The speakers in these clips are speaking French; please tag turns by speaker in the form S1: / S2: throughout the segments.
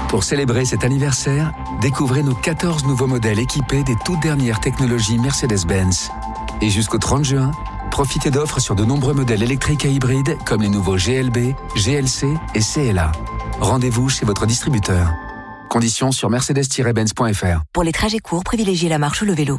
S1: Pour célébrer cet anniversaire, découvrez nos 14 nouveaux modèles équipés des toutes dernières technologies Mercedes-Benz. Et jusqu'au 30 juin, profitez d'offres sur de nombreux modèles électriques et hybrides comme les nouveaux GLB, GLC et CLA. Rendez-vous chez votre distributeur. Conditions sur mercedes-benz.fr.
S2: Pour les trajets courts, privilégiez la marche ou le vélo.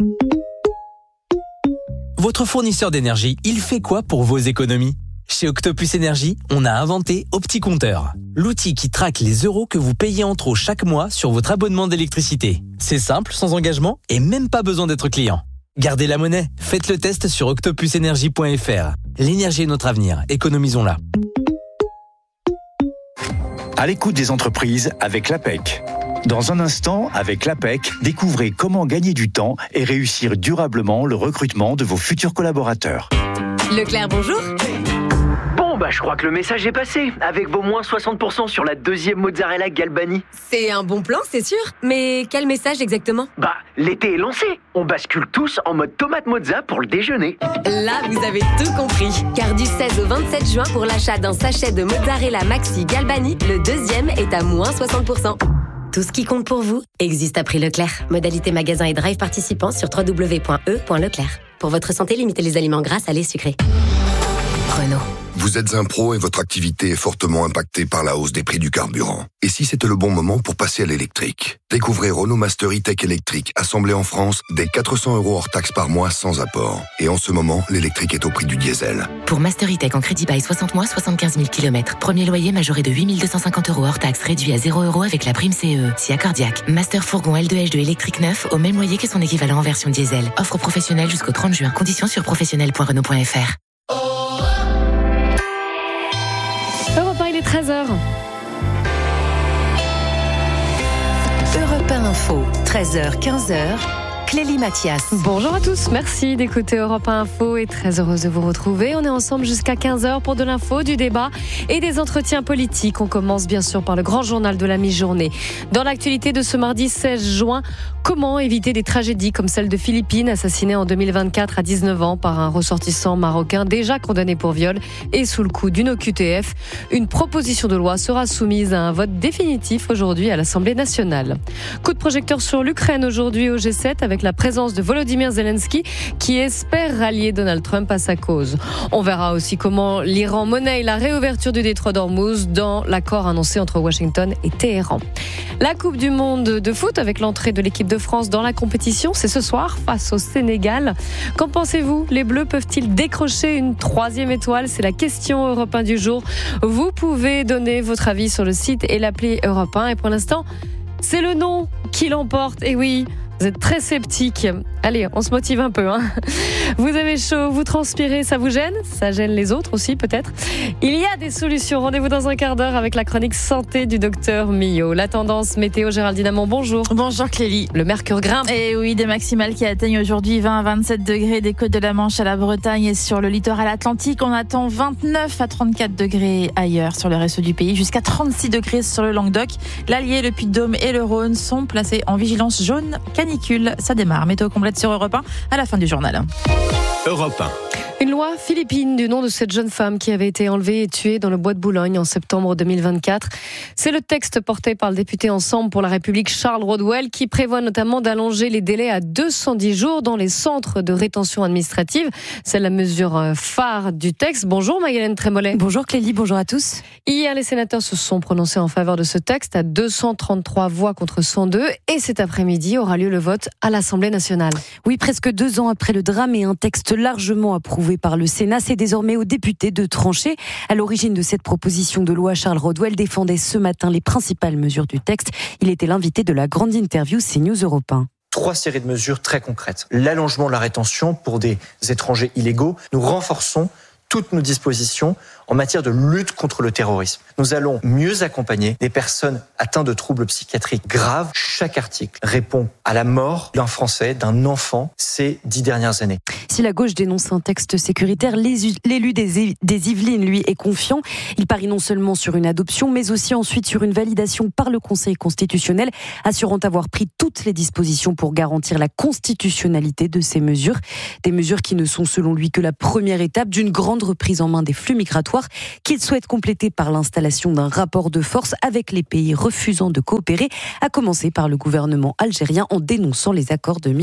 S3: Votre fournisseur d'énergie, il fait quoi pour vos économies ? Chez Octopus Énergie, on a inventé OptiCompteur, l'outil qui traque les euros que vous payez en trop chaque mois sur votre abonnement d'électricité. C'est simple, sans engagement et même pas besoin d'être client. Gardez la monnaie, faites le test sur octopusenergie.fr. L'énergie est notre avenir, économisons-la.
S4: À l'écoute des entreprises avec l'APEC. Dans un instant, avec l'APEC, découvrez comment gagner du temps et réussir durablement le recrutement de vos futurs collaborateurs.
S5: Leclerc, bonjour.
S6: Je crois que le message est passé, avec vos moins 60% sur la deuxième mozzarella Galbani.
S5: C'est un bon plan, c'est sûr. Mais quel message exactement ?
S6: L'été est lancé. On bascule tous en mode tomate mozza pour le déjeuner.
S5: Là, vous avez tout compris. Car du 16 au 27 juin, pour l'achat d'un sachet de mozzarella Maxi Galbani, le deuxième est à moins 60%. Tout ce qui compte pour vous existe à prix Leclerc. Modalité magasin et drive participants sur www.e.leclerc. Pour votre santé, limitez les aliments gras, salés, sucrés. Renault.
S7: Vous êtes un pro et votre activité est fortement impactée par la hausse des prix du carburant. Et si c'était le bon moment pour passer à l'électrique ? Découvrez Renault Master E-Tech électrique, assemblé en France, dès 400 € hors taxe par mois sans apport. Et en ce moment, l'électrique est au prix du diesel.
S2: Pour Master E-Tech en crédit bail 60 mois, 75 000 km. Premier loyer majoré de 8 250 € hors taxe, réduit à 0 € avec la prime CE. Si accordiaque. Master Fourgon L2H2 électrique neuf, au même loyer que son équivalent en version diesel. Offre professionnelle jusqu'au 30 juin. Conditions sur professionnel.renault.fr.
S8: Europe 1, il est 13h.
S2: Europe 1 Info, 13h, 15h. Clélie Mathias.
S8: Bonjour à tous, merci d'écouter Europe 1 Info et très heureuse de vous retrouver. On est ensemble jusqu'à 15h pour de l'info, du débat et des entretiens politiques. On commence bien sûr par le grand journal de la mi-journée. Dans l'actualité de ce mardi 16 juin, comment éviter des tragédies comme celle de Philippine, assassinée en 2024 à 19 ans par un ressortissant marocain déjà condamné pour viol et sous le coup d'une OQTF. Une proposition de loi sera soumise à un vote définitif aujourd'hui à l'Assemblée nationale. Coup de projecteur sur l'Ukraine aujourd'hui au G7 avec la présence de Volodymyr Zelensky qui espère rallier Donald Trump à sa cause. On verra aussi comment l'Iran monnaie la réouverture du détroit d'Ormuz dans l'accord annoncé entre Washington et Téhéran. La Coupe du Monde de foot avec l'entrée de l'équipe de France dans la compétition, c'est ce soir face au Sénégal. Qu'en pensez-vous ? Les Bleus peuvent-ils décrocher une 3e étoile ? C'est la question Europe 1 du jour. Vous pouvez donner votre avis sur le site et l'appli Europe 1. Et pour l'instant, c'est le nom qui l'emporte. Et oui, vous êtes très sceptique. Allez, on se motive un peu. Vous avez chaud, vous transpirez, ça vous gêne ? Ça gêne les autres aussi peut-être ? Il y a des solutions. Rendez-vous dans un quart d'heure avec la chronique santé du docteur Millot. La tendance météo, Géraldine Amont, bonjour.
S9: Bonjour Clélie.
S8: Le mercure grimpe.
S9: Et oui, des maximales qui atteignent aujourd'hui 20 à 27 degrés des côtes de la Manche à la Bretagne et sur le littoral atlantique. On attend 29 à 34 degrés ailleurs sur le reste du pays, jusqu'à 36 degrés sur le Languedoc. L'Allier, le Puy-de-Dôme et le Rhône sont placés en vigilance jaune canicule. Ça démarre. Météo complète sur Europe 1 à la fin du journal.
S4: Europe 1.
S8: Une loi philippine du nom de cette jeune femme qui avait été enlevée et tuée dans le bois de Boulogne en septembre 2024. C'est le texte porté par le député Ensemble pour la République Charles Rodwell qui prévoit notamment d'allonger les délais à 210 jours dans les centres de rétention administrative. C'est la mesure phare du texte. Bonjour Maïlène Trémollet.
S10: Bonjour Clélie, bonjour à tous.
S8: Hier, les sénateurs se sont prononcés en faveur de ce texte à 233 voix contre 102 et cet après-midi aura lieu le vote à l'Assemblée nationale.
S10: Oui, presque 2 ans après le drame et un texte largement approuvé par le Sénat, c'est désormais aux députés de trancher. À l'origine de cette proposition de loi, Charles Rodwell défendait ce matin les principales mesures du texte. Il était l'invité de la grande interview CNews Europe 1.
S11: 3 séries de mesures très concrètes. L'allongement de la rétention pour des étrangers illégaux. Nous renforçons toutes nos dispositions en matière de lutte contre le terrorisme. Nous allons mieux accompagner les personnes atteintes de troubles psychiatriques graves. Chaque article répond à la mort d'un Français, d'un enfant, ces 10 dernières années.
S10: Si la gauche dénonce un texte sécuritaire, l'élu des Yvelines, lui, est confiant. Il parie non seulement sur une adoption, mais aussi ensuite sur une validation par le Conseil constitutionnel, assurant avoir pris toutes les dispositions pour garantir la constitutionnalité de ces mesures. Des mesures qui ne sont selon lui que la première étape d'une grande reprise en main des flux migratoires soir qu'il souhaite compléter par l'installation d'un rapport de force avec les pays refusant de coopérer, à commencer par le gouvernement algérien en dénonçant les accords de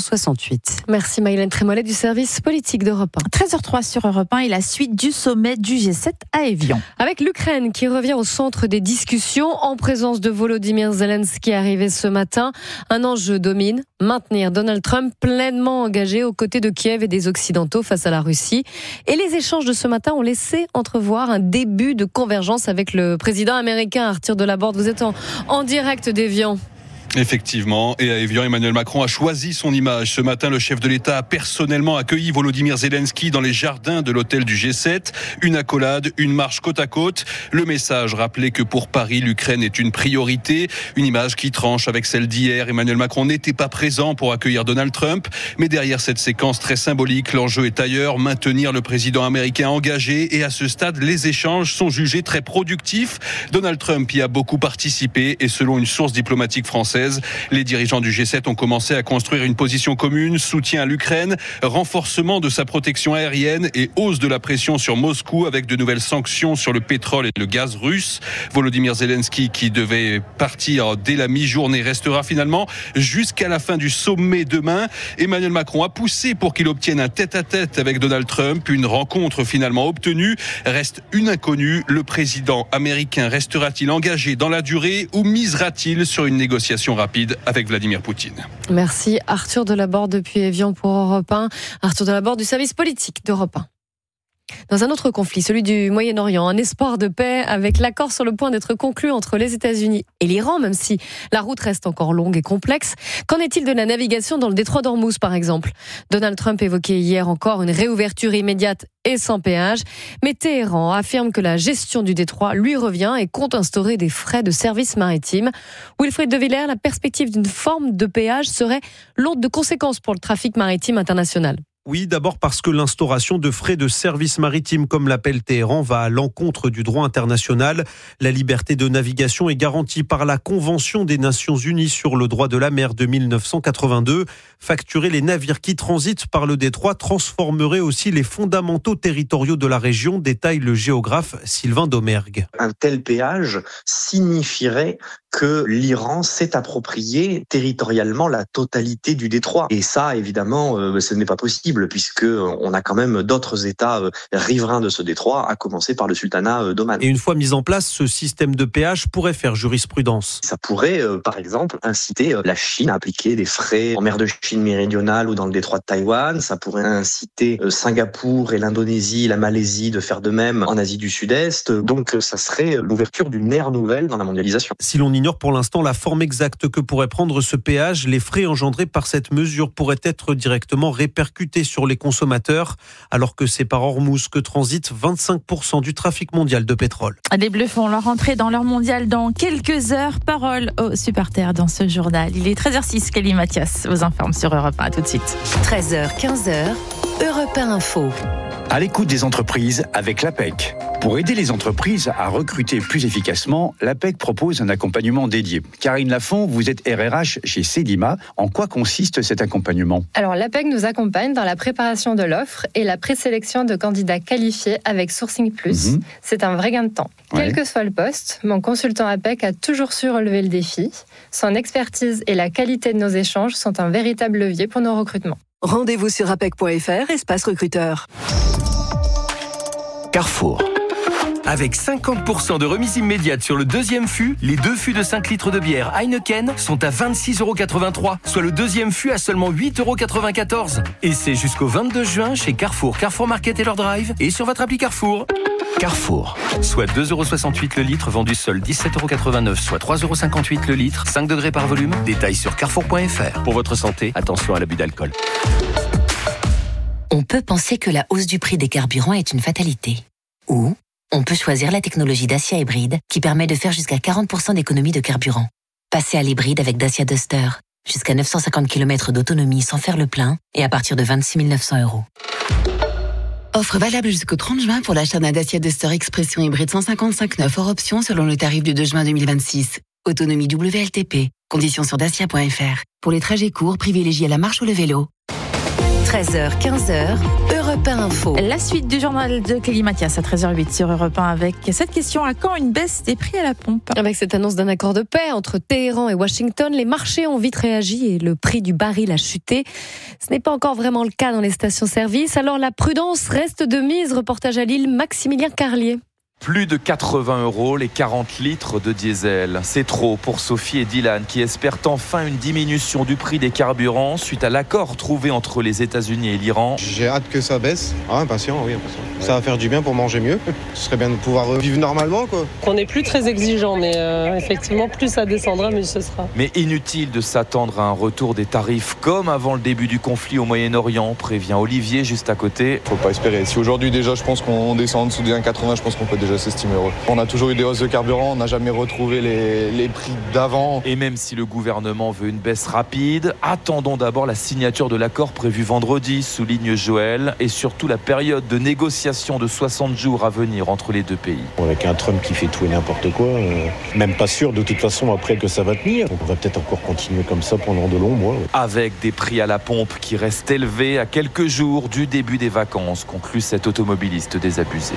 S10: 1968.
S8: Merci Maïlène Trémollet du service politique d'Europe 1.
S9: 13h03 sur Europe 1 et la suite du sommet du G7 à Évian.
S8: Avec l'Ukraine qui revient au centre des discussions en présence de Volodymyr Zelensky arrivé ce matin. Un enjeu domine, maintenir Donald Trump pleinement engagé aux côtés de Kiev et des Occidentaux face à la Russie. Et les échanges de ce matin ont laissé entrevoir un début de convergence avec le président américain Arthur Delaborde. Vous êtes en direct d'Évian.
S12: Effectivement, et à Évian, Emmanuel Macron a choisi son image. Ce matin, le chef de l'État a personnellement accueilli Volodymyr Zelensky dans les jardins de l'hôtel du G7. Une accolade, une marche côte à côte. Le message rappelait que pour Paris, l'Ukraine est une priorité. Une image qui tranche avec celle d'hier. Emmanuel Macron n'était pas présent pour accueillir Donald Trump. Mais derrière cette séquence très symbolique, l'enjeu est ailleurs. Maintenir le président américain engagé. Et à ce stade, les échanges sont jugés très productifs. Donald Trump y a beaucoup participé. Et selon une source diplomatique française, les dirigeants du G7 ont commencé à construire une position commune, soutien à l'Ukraine, renforcement de sa protection aérienne et hausse de la pression sur Moscou avec de nouvelles sanctions sur le pétrole et le gaz russe. Volodymyr Zelensky, qui devait partir dès la mi-journée, restera finalement jusqu'à la fin du sommet demain. Emmanuel Macron a poussé pour qu'il obtienne un tête-à-tête avec Donald Trump. Une rencontre finalement obtenue. Reste une inconnue. Le président américain restera-t-il engagé dans la durée ou misera-t-il sur une négociation rapide avec Vladimir Poutine?
S8: Merci Arthur Delaborde depuis Évian pour Europe 1. Arthur Delaborde du service politique d'Europe 1. Dans un autre conflit, celui du Moyen-Orient, un espoir de paix avec l'accord sur le point d'être conclu entre les États-Unis et l'Iran, même si la route reste encore longue et complexe. Qu'en est-il de la navigation dans le détroit d'Ormuz, par exemple ? Donald Trump évoquait hier encore une réouverture immédiate et sans péage, mais Téhéran affirme que la gestion du détroit lui revient et compte instaurer des frais de service maritime. Wilfried de Villers, la perspective d'une forme de péage serait lourde de conséquences pour le trafic maritime international.
S13: Oui, d'abord parce que l'instauration de frais de service maritime, comme l'appelle Téhéran, va à l'encontre du droit international. La liberté de navigation est garantie par la Convention des Nations Unies sur le droit de la mer de 1982. Facturer les navires qui transitent par le détroit transformerait aussi les fondamentaux territoriaux de la région, détaille le géographe Sylvain Domergue.
S14: Un tel péage signifierait que l'Iran s'est approprié territorialement la totalité du détroit. Et ça, évidemment, ce n'est pas possible, puisque on a quand même d'autres États riverains de ce détroit, à commencer par le sultanat d'Oman.
S13: Et une fois mis en place, ce système de péage pourrait faire jurisprudence.
S14: Ça pourrait, par exemple, inciter la Chine à appliquer des frais en mer de Chine méridionale ou dans le détroit de Taïwan. Ça pourrait inciter Singapour et l'Indonésie, la Malaisie de faire de même en Asie du Sud-Est. Donc, ça serait l'ouverture d'une ère nouvelle dans la mondialisation.
S13: Si l'on ignore pour l'instant la forme exacte que pourrait prendre ce péage, les frais engendrés par cette mesure pourraient être directement répercutés sur les consommateurs, alors que c'est par Ormuz que transite 25% du trafic mondial de pétrole.
S9: Les Bleus font leur entrée dans leur mondial dans quelques heures. Parole aux supporters dans ce journal. Il est 13h06, Kelly Mathias vous informe sur Europe 1. À tout de suite.
S5: 13h, 15h, Europe 1 Info.
S4: À l'écoute des entreprises avec l'APEC. Pour aider les entreprises à recruter plus efficacement, l'APEC propose un accompagnement dédié. Karine Lafont, vous êtes RRH chez Cedima. En quoi consiste cet accompagnement ?
S15: Alors, l'APEC nous accompagne dans la préparation de l'offre et la présélection de candidats qualifiés avec Sourcing Plus. C'est un vrai gain de temps. Quel que soit le poste, mon consultant APEC a toujours su relever le défi. Son expertise et la qualité de nos échanges sont un véritable levier pour nos recrutements.
S16: Rendez-vous sur apec.fr, espace recruteur.
S17: Carrefour. Avec 50% de remise immédiate sur le deuxième fût, les 2 fûts de 5 litres de bière Heineken sont à 26,83 €, soit le deuxième fût à seulement 8,94 €. Et c'est jusqu'au 22 juin chez Carrefour, Carrefour Market et leur drive et sur votre appli Carrefour. Carrefour, soit 2,68 € le litre, vendu seul 17,89 €, soit 3,58 € le litre, 5 degrés par volume. Détails sur carrefour.fr. Pour votre santé, attention à l'abus d'alcool.
S2: On peut penser que la hausse du prix des carburants est une fatalité. Ou on peut choisir la technologie Dacia Hybride qui permet de faire jusqu'à 40% d'économie de carburant. Passez à l'hybride avec Dacia Duster. Jusqu'à 950 km d'autonomie sans faire le plein et à partir de 26 900 €. Offre valable jusqu'au 30 juin pour l'achat d'un Dacia Duster Expression hybride 155 hors option selon le tarif du 2 juin 2026. Autonomie WLTP. Conditions sur dacia.fr. Pour les trajets courts, privilégiez la marche ou le vélo. 13h, 15h, Europe 1 Info.
S9: La suite du journal de Clélie Mathias à 13h08 sur Europe 1 avec cette question: à quand une baisse des prix à la pompe?
S8: Avec cette annonce d'un accord de paix entre Téhéran et Washington, les marchés ont vite réagi et le prix du baril a chuté. Ce n'est pas encore vraiment le cas dans les stations-service, alors la prudence reste de mise. Reportage à Lille, Maximilien Carlier.
S18: Plus de 80 €, les 40 litres de diesel. C'est trop pour Sophie et Dylan qui espèrent enfin une diminution du prix des carburants suite à l'accord trouvé entre les États-Unis et l'Iran.
S19: J'ai hâte que ça baisse. Impatient. Ça va faire du bien pour manger mieux. Ce serait bien de pouvoir vivre normalement, quoi.
S20: On n'est plus très exigeant, mais effectivement, plus ça descendra, mieux ce sera.
S18: Mais inutile de s'attendre à un retour des tarifs comme avant le début du conflit au Moyen-Orient, prévient Olivier juste à côté.
S21: Faut pas espérer. Si aujourd'hui déjà, je pense qu'on descend en dessous des 1,80, je pense qu'on peut déjà s'estimer heureux. On a toujours eu des hausses de carburant, on n'a jamais retrouvé les prix d'avant.
S18: Et même si le gouvernement veut une baisse rapide, attendons d'abord la signature de l'accord prévu vendredi, souligne Joël, et surtout la période de négociation de 60 jours à venir entre les deux pays.
S22: Avec un Trump qui fait tout et n'importe quoi, même pas sûr de toute façon après que ça va tenir. Donc on va peut-être encore continuer comme ça pendant de longs mois.
S18: Avec des prix à la pompe qui restent élevés à quelques jours du début des vacances, conclut cet automobiliste désabusé.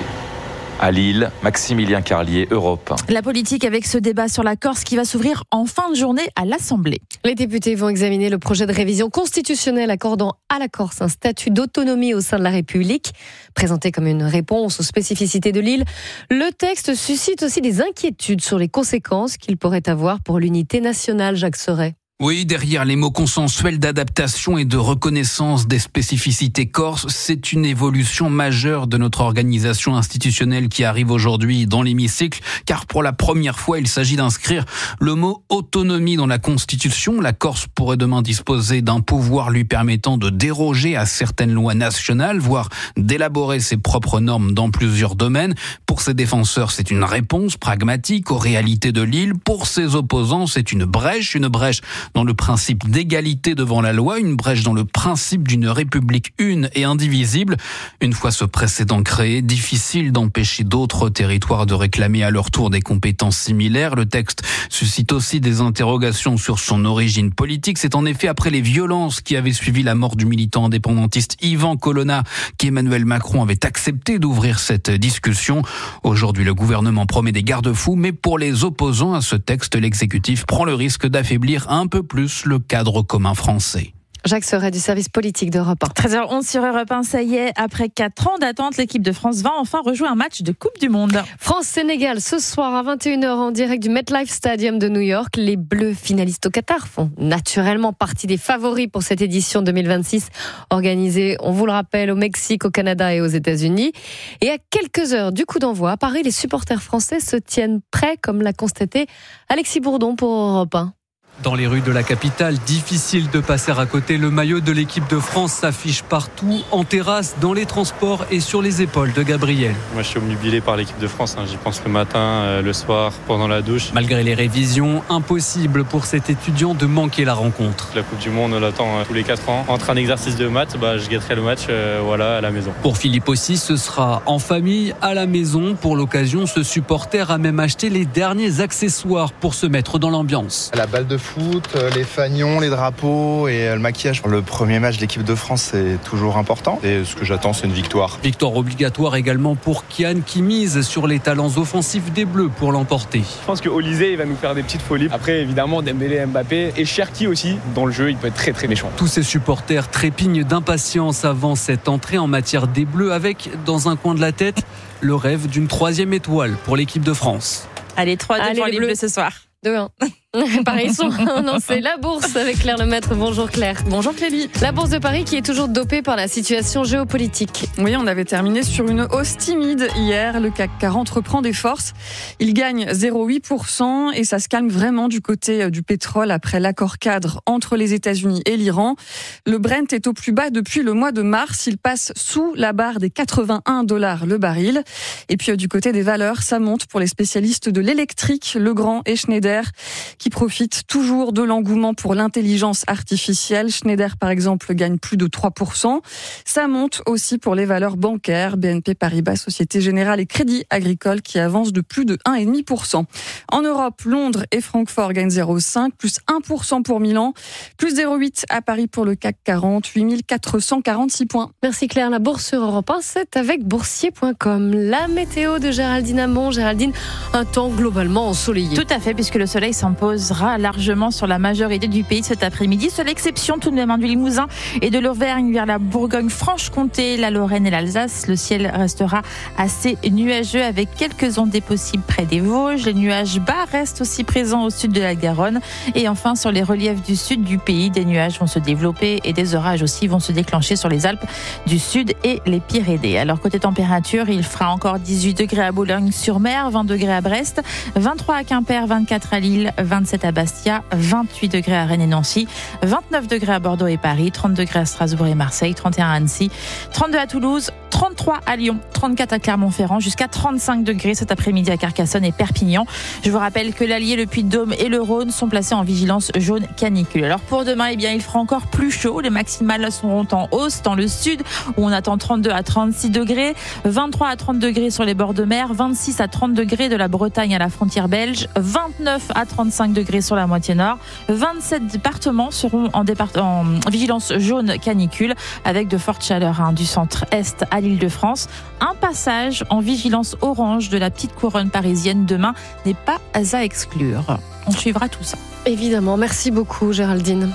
S18: À Lille, Maximilien Carlier, Europe 1.
S9: La politique avec ce débat sur la Corse qui va s'ouvrir en fin de journée à l'Assemblée.
S8: Les députés vont examiner le projet de révision constitutionnelle accordant à la Corse un statut d'autonomie au sein de la République. Présenté comme une réponse aux spécificités de l'île, le texte suscite aussi des inquiétudes sur les conséquences qu'il pourrait avoir pour l'unité nationale, Jacques Serret.
S23: Oui, derrière les mots consensuels d'adaptation et de reconnaissance des spécificités corses, c'est une évolution majeure de notre organisation institutionnelle qui arrive aujourd'hui dans l'hémicycle, car pour la première fois, il s'agit d'inscrire le mot autonomie dans la Constitution. La Corse pourrait demain disposer d'un pouvoir lui permettant de déroger à certaines lois nationales, voire d'élaborer ses propres normes dans plusieurs domaines. Pour ses défenseurs, c'est une réponse pragmatique aux réalités de l'île. Pour ses opposants, c'est une brèche dans le principe d'égalité devant la loi, une brèche dans le principe d'une république une et indivisible. Une fois ce précédent créé, difficile d'empêcher d'autres territoires de réclamer à leur tour des compétences similaires. Le texte suscite aussi des interrogations sur son origine politique. C'est en effet après les violences qui avaient suivi la mort du militant indépendantiste Ivan Colonna qu'Emmanuel Macron avait accepté d'ouvrir cette discussion. Aujourd'hui, le gouvernement promet des garde-fous, mais pour les opposants à ce texte, l'exécutif prend le risque d'affaiblir un peu plus le cadre commun français.
S8: Jacques Serret du service politique d'Europe 1.
S9: 13h11 sur Europe 1, ça y est, après 4 ans d'attente, l'équipe de France va enfin rejouer un match de Coupe du Monde.
S8: France-Sénégal, ce soir à 21h en direct du MetLife Stadium de New York. Les Bleus finalistes au Qatar font naturellement partie des favoris pour cette édition 2026, organisée, on vous le rappelle, au Mexique, au Canada et aux États-Unis. Et à quelques heures du coup d'envoi, à Paris, les supporters français se tiennent prêts, comme l'a constaté Alexis Bourdon pour Europe 1.
S24: Dans les rues de la capitale, difficile de passer à côté. Le maillot de l'équipe de France s'affiche partout, en terrasse, dans les transports et sur les épaules de Gabriel.
S25: Moi, je suis obnubilé par l'équipe de France. J'y pense le matin, le soir, pendant la douche.
S24: Malgré les révisions, impossible pour cet étudiant de manquer la rencontre.
S25: La Coupe du Monde, on l'attend tous les 4 ans. Entre un exercice de maths, je guetterai le match à la maison.
S24: Pour Philippe aussi, ce sera en famille, à la maison. Pour l'occasion, ce supporter a même acheté les derniers accessoires pour se mettre dans l'ambiance.
S26: La balle de foot, les fanions, les drapeaux et le maquillage. Le premier match de l'équipe de France, c'est toujours important. Et ce que j'attends, c'est une victoire.
S24: Victoire obligatoire également pour Kian qui mise sur les talents offensifs des Bleus pour l'emporter.
S27: Je pense que Olysée il va nous faire des petites folies. Après, évidemment, Dembélé, Mbappé et Cherki aussi. Dans le jeu, il peut être très très méchant.
S24: Tous ces supporters trépignent d'impatience avant cette entrée en matière des Bleus avec, dans un coin de la tête, le rêve d'une 3e étoile pour l'équipe de France.
S9: Allez, 3-2 pour les Bleus ce soir.
S8: 2-1. Paris sont lancés la bourse avec Claire Lemaître. Bonjour Claire.
S28: Bonjour Clélie.
S8: La bourse de Paris qui est toujours dopée par la situation géopolitique.
S28: Oui, on avait terminé sur une hausse timide hier. Le CAC 40 reprend des forces. Il gagne 0,8% et ça se calme vraiment du côté du pétrole après l'accord cadre entre les États-Unis et l'Iran. Le Brent est au plus bas depuis le mois de mars. Il passe sous la barre des $81 le baril. Et puis du côté des valeurs, ça monte pour les spécialistes de l'électrique, Legrand et Schneider, qui qui profitent toujours de l'engouement pour l'intelligence artificielle. Schneider, par exemple, gagne plus de 3%. Ça monte aussi pour les valeurs bancaires. BNP Paribas, Société Générale et Crédit Agricole qui avancent de plus de 1,5%. En Europe, Londres et Francfort gagnent 0,5, plus 1% pour Milan, plus 0,8 à Paris pour le CAC 40, 8446 points.
S8: Merci Claire. La bourse sur Europe 1, c'est avec boursier.com. La météo de Géraldine Amont. Géraldine, un temps globalement ensoleillé.
S9: Tout à fait, puisque le soleil s'imposera largement sur la majorité du pays cet après-midi. Seule exception tout de même du Limousin et de l'Auvergne vers la Bourgogne-Franche-Comté, la Lorraine et l'Alsace. Le ciel restera assez nuageux avec quelques ondées possibles près des Vosges. Les nuages bas restent aussi présents au sud de la Garonne. Et enfin, sur les reliefs du sud du pays, des nuages vont se développer et des orages aussi vont se déclencher sur les Alpes du Sud et les Pyrénées. Alors côté température, il fera encore 18 degrés à Boulogne-sur-Mer, 20 degrés à Brest, 23 à Quimper, 24 à Lille, 27 à Bastia, 28 degrés à Rennes et Nancy, 29 degrés à Bordeaux et Paris, 30 degrés à Strasbourg et Marseille, 31 à Annecy, 32 à Toulouse, 33 à Lyon, 34 à Clermont-Ferrand, jusqu'à 35 degrés cet après-midi à Carcassonne et Perpignan. Je vous rappelle que l'Allier, le Puy-de-Dôme et le Rhône sont placés en vigilance jaune canicule. Alors pour demain, il fera encore plus chaud. Les maximales seront en hausse dans le sud où on attend 32 à 36 degrés, 23 à 30 degrés sur les bords de mer, 26 à 30 degrés de la Bretagne à la frontière belge, 29 à 35 degrés sur la moitié nord. 27 départements seront en vigilance jaune canicule avec de fortes chaleurs du centre-est à l'Île-de-France. Un passage en vigilance orange de la petite couronne parisienne demain n'est pas à exclure. On suivra tout ça.
S8: Évidemment, merci beaucoup Géraldine.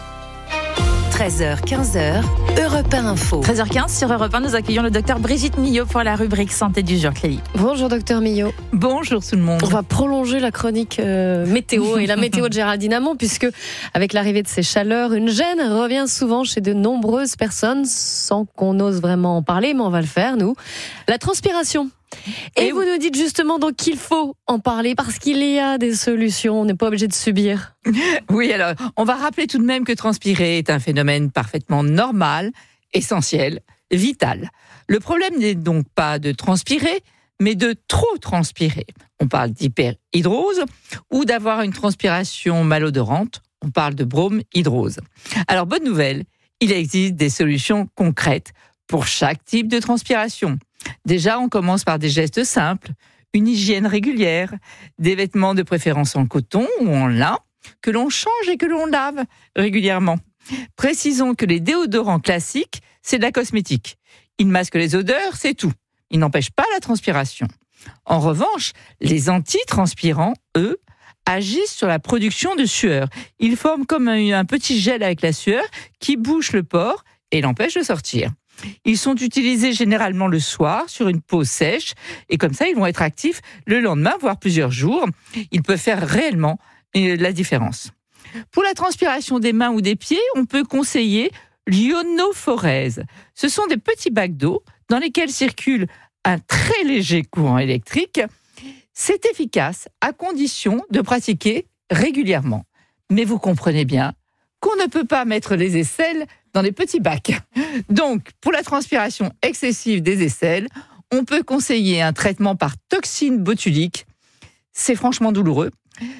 S5: 13h, 15h, Europe 1 Info.
S9: 13h15 sur Europe 1, nous accueillons le docteur Brigitte Millot pour la rubrique santé du jour. Clélie.
S8: Bonjour docteur Millot.
S9: Bonjour tout le monde.
S8: On va prolonger la chronique météo et la météo de Géraldine Amont puisque avec l'arrivée de ces chaleurs, une gêne revient souvent chez de nombreuses personnes sans qu'on ose vraiment en parler, mais on va le faire nous. La transpiration. Et vous nous dites justement donc qu'il faut en parler parce qu'il y a des solutions, on n'est pas obligé de subir.
S1: Oui, alors on va rappeler tout de même que transpirer est un phénomène parfaitement normal, essentiel, vital. Le problème n'est donc pas de transpirer, mais de trop transpirer. On parle d'hyperhidrose ou d'avoir une transpiration malodorante, on parle de bromhydrose. Alors bonne nouvelle, il existe des solutions concrètes pour chaque type de transpiration. Déjà, on commence par des gestes simples, une hygiène régulière, des vêtements de préférence en coton ou en lin, que l'on change et que l'on lave régulièrement. Précisons que les déodorants classiques, c'est de la cosmétique. Ils masquent les odeurs, c'est tout. Ils n'empêchent pas la transpiration. En revanche, les antitranspirants, eux, agissent sur la production de sueur. Ils forment comme un petit gel avec la sueur qui bouche le pore et l'empêche de sortir. Ils sont utilisés généralement le soir sur une peau sèche et comme ça, ils vont être actifs le lendemain, voire plusieurs jours. Ils peuvent faire réellement la différence. Pour la transpiration des mains ou des pieds, on peut conseiller l'ionophorèse. Ce sont des petits bacs d'eau dans lesquels circule un très léger courant électrique. C'est efficace à condition de pratiquer régulièrement. Mais vous comprenez bien qu'on ne peut pas mettre les aisselles dans les petits bacs. Donc, pour la transpiration excessive des aisselles, on peut conseiller un traitement par toxine botulique. C'est franchement douloureux.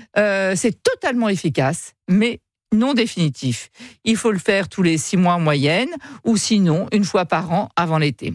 S1: C'est totalement efficace, mais non définitif. Il faut le faire tous les 6 mois en moyenne, ou sinon, une fois par an avant l'été.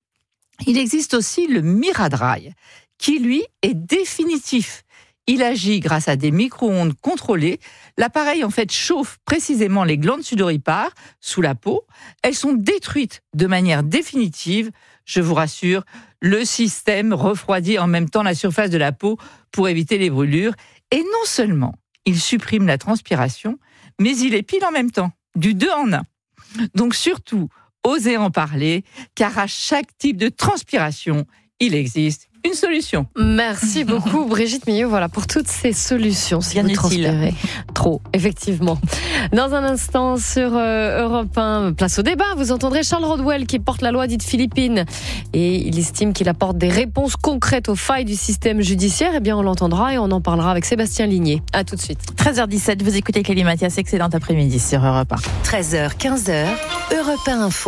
S1: Il existe aussi le Miradry, qui lui est définitif. Il agit grâce à des micro-ondes contrôlées. L'appareil, en fait, chauffe précisément les glandes sudoripares sous la peau. Elles sont détruites de manière définitive. Je vous rassure, le système refroidit en même temps la surface de la peau pour éviter les brûlures. Et non seulement il supprime la transpiration, mais il épile en même temps, du 2 en 1. Donc surtout, osez en parler, car à chaque type de transpiration, il existe une solution.
S8: Merci beaucoup Brigitte Millot, voilà pour toutes ces solutions. Si vous transpirez trop, effectivement. Dans un instant sur Europe 1, place au débat, vous entendrez Charles Rodwell qui porte la loi dite Philippine et il estime qu'il apporte des réponses concrètes aux failles du système judiciaire. Eh bien on l'entendra et on en parlera avec Sébastien Ligné. À tout de suite.
S9: 13h17, vous écoutez Clélie Mathias, excellent après-midi sur Europe 1.
S5: 13h, 15h, Europe 1 Info.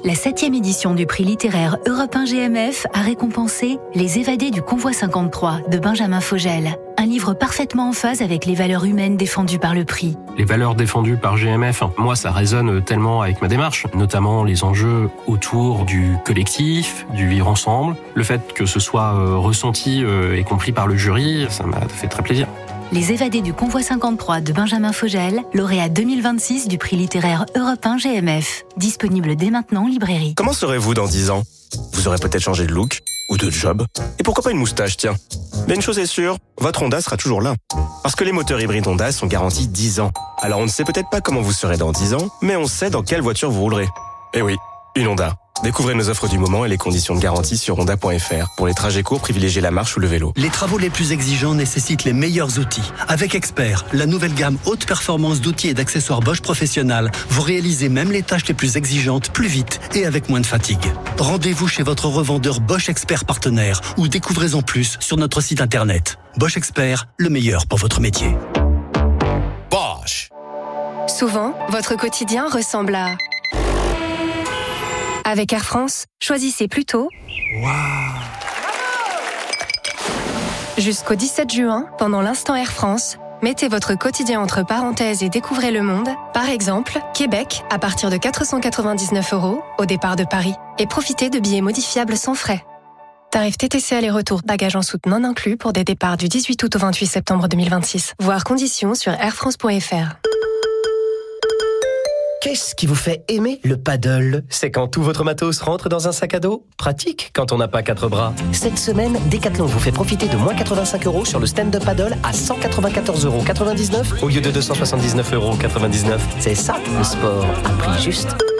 S3: La 7e édition du prix littéraire Europe 1 GMF a récompensé Les évadés du convoi 53 de Benjamin Fogel. Un livre parfaitement en phase avec les valeurs humaines défendues par le prix.
S6: Les valeurs défendues par GMF, moi ça résonne tellement avec ma démarche, notamment les enjeux autour du collectif, du vivre ensemble. Le fait que ce soit ressenti et compris par le jury, ça m'a fait très plaisir.
S3: Les évadés du convoi 53 de Benjamin Fogel, lauréat 2026 du prix littéraire Europe 1 GMF. Disponible dès maintenant en librairie.
S7: Comment serez-vous dans 10 ans ? Vous aurez peut-être changé de look ou de job. Et pourquoi pas une moustache, tiens ? Mais une chose est sûre, votre Honda sera toujours là. Parce que les moteurs hybrides Honda sont garantis 10 ans. Alors on ne sait peut-être pas comment vous serez dans 10 ans, mais on sait dans quelle voiture vous roulerez. Eh oui, une Honda. Découvrez nos offres du moment et les conditions de garantie sur honda.fr. Pour les trajets courts, privilégiez la marche ou le vélo.
S10: Les travaux les plus exigeants nécessitent les meilleurs outils. Avec Expert, la nouvelle gamme haute performance d'outils et d'accessoires Bosch Professionnal, vous réalisez même les tâches les plus exigeantes plus vite et avec moins de fatigue. Rendez-vous chez votre revendeur Bosch Expert partenaire ou découvrez-en plus sur notre site internet. Bosch Expert, le meilleur pour votre métier.
S11: Bosch.
S12: Souvent, votre quotidien ressemble à... Avec Air France, choisissez plutôt Jusqu'au 17 juin, pendant l'instant Air France, mettez votre quotidien entre parenthèses et découvrez le monde. Par exemple, Québec, à partir de 499 € au départ de Paris. Et profitez de billets modifiables sans frais. Tarif TTC aller-retour, bagages en soute non inclus pour des départs du 18 août au 28 septembre 2026. Voir conditions sur airfrance.fr.
S13: Qu'est-ce qui vous fait aimer le paddle ? C'est quand tout votre matos rentre dans un sac à dos ? Pratique quand on n'a pas 4 bras. Cette semaine, Decathlon vous fait profiter de moins 85 € sur le stand-up paddle à 194,99 € au lieu de 279,99 €. C'est ça, le sport à prix juste.